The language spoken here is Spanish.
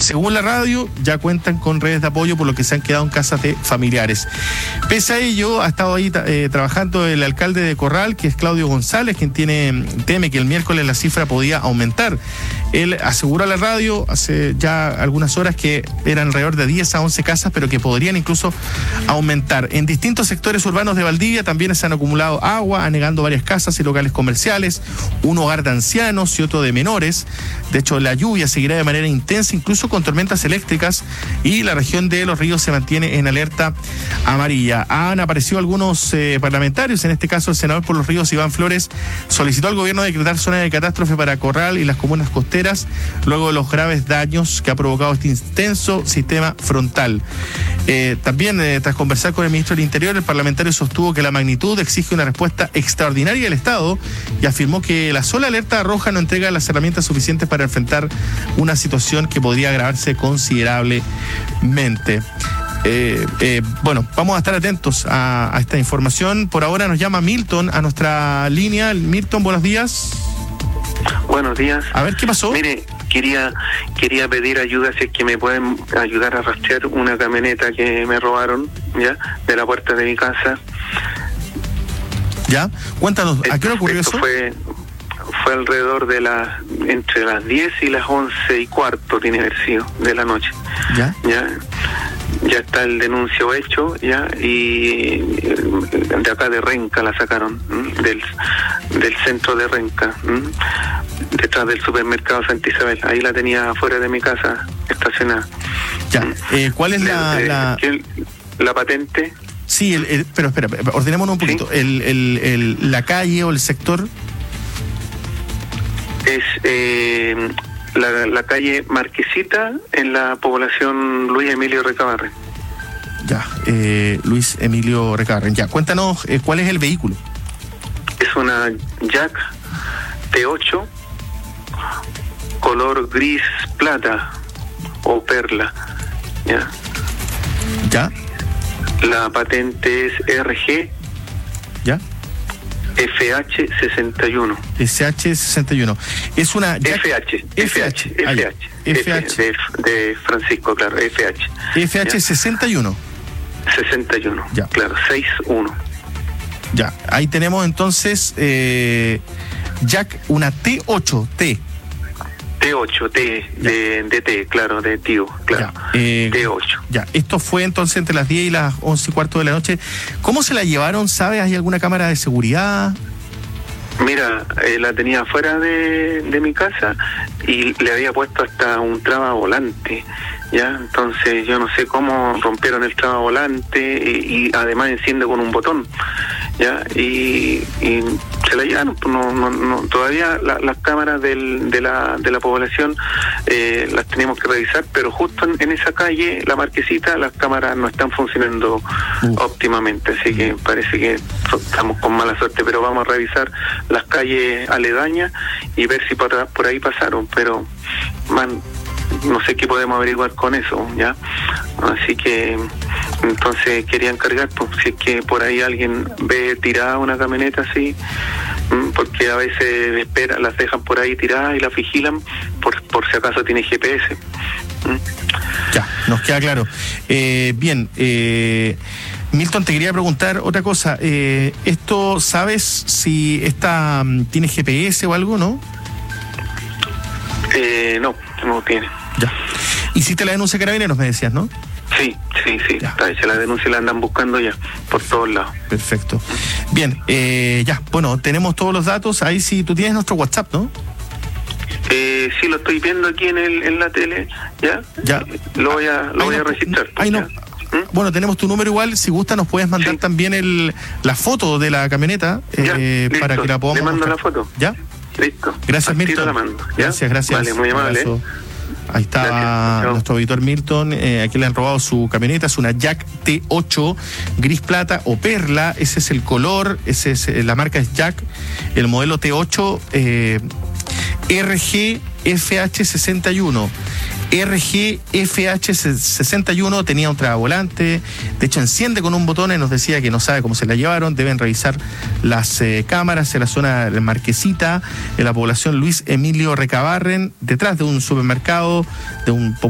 Según la radio, ya cuentan con redes de apoyo, por lo que se han quedado en casas de familiares. Pese a ello, ha estado ahí trabajando el alcalde de Corral, que es Claudio González, quien teme que el miércoles la cifra podía aumentar. Él aseguró a la radio hace ya algunas horas que eran alrededor de 10 a 11 casas, pero que podrían incluso aumentar. En distintos sectores urbanos de Valdivia también se han acumulado agua, anegando varias casas y locales comerciales, un hogar de ancianos y otro de menores. De hecho, la lluvia seguirá de manera intensa, incluso con tormentas eléctricas, y la región de Los Ríos se mantiene en alerta amarilla. Han aparecido algunos parlamentarios, en este caso el senador por Los Ríos, Iván Flores, solicitó al gobierno decretar zona de catástrofe para Corral y las comunas costeras, luego de los graves daños que ha provocado este intenso sistema frontal. También, tras conversar con el ministro del Interior, el parlamentario sostuvo que la magnitud exige una respuesta extraordinaria del Estado y afirmó que la sola alerta roja no entrega las herramientas suficientes para enfrentar una situación que podría agravarse considerablemente. Bueno, vamos a estar atentos a esta información. Por ahora nos llama Milton a nuestra línea. Milton, buenos días. Buenos días. A ver, ¿qué pasó? Mire, quería pedir ayuda, si es que me pueden ayudar a rastrear una camioneta que me robaron, ¿ya? De la puerta de mi casa. ¿Ya? Cuéntanos, ¿a qué hora ocurrió eso? Fue alrededor de entre las 10 y las 11:15, tiene que haber sido, de la noche. ¿Ya? Ya está el denuncio hecho, ya, y de acá de Renca la sacaron, del centro de Renca, detrás del supermercado Santa Isabel. Ahí la tenía afuera de mi casa estacionada. Ya. ¿Cuál es la patente? Sí, pero espera, ordenémonos un poquito. ¿Sí? La calle o el sector es la calle Marquesita, en la población Luis Emilio Recabarren. Ya, Luis Emilio Recabarren. Ya, cuéntanos cuál es el vehículo. Es una Jack T8, color gris plata o perla. Ya. Ya. La patente es RG. Ya. FH61. SH61. Es una FH de Francisco, claro, FH61. 61. Ya. Claro, 61. Ya, ahí tenemos entonces Jack, una T8, T8, de T, claro, de tío, claro. T8. Ya, esto fue entonces entre las 10 y las 11:15 de la noche. ¿Cómo se la llevaron? ¿Sabes? ¿Hay alguna cámara de seguridad? Mira, la tenía fuera de mi casa y le había puesto hasta un traba-volante, ¿ya? Entonces yo no sé cómo rompieron el traba-volante y además enciende con un botón, ¿ya? Y se la llevaron. No, todavía las cámaras de la población las tenemos que revisar, pero justo en esa calle, la Marquesita, las cámaras no están funcionando óptimamente, así que parece que estamos con mala suerte, pero vamos a revisar las calles aledañas y ver si por ahí pasaron, pero no sé qué podemos averiguar con eso, ¿ya? Así que entonces quería encargar, pues, si es que por ahí alguien ve tirada una camioneta así, porque a veces las dejan por ahí tiradas y las vigilan por si acaso tiene GPS. Ya, nos queda claro. Bien, Milton, te quería preguntar otra cosa. ¿Esto sabes si esta tiene GPS o algo, no? No tiene. Ya. ¿Hiciste la denuncia a Carabineros, me decías, no? Sí. Está hecha la denuncia y la andan buscando ya, por todos lados. Perfecto. Bien, ya, bueno, tenemos todos los datos. Ahí sí, tú tienes nuestro WhatsApp, ¿no? Sí, lo estoy viendo aquí en la tele, ¿ya? Ya. Lo voy a registrar. Ahí no. Bueno, tenemos tu número igual. Si gusta, nos puedes mandar también la foto de la camioneta para que la podamos. Le mando la foto. ¿Ya? Listo. Gracias, Milton. La mando, gracias. Vale, muy amable. Ahí está nuestro auditor Milton. Aquí le han robado su camioneta. Es una Jack T8 gris plata o perla. Ese es el color. La marca es Jack. El modelo T8 RG FH61. RGFH61 tenía un tragavolante, de hecho enciende con un botón y nos decía que no sabe cómo se la llevaron. Deben revisar las cámaras en la zona de Marquesita, en la población Luis Emilio Recabarren, detrás de un supermercado, de un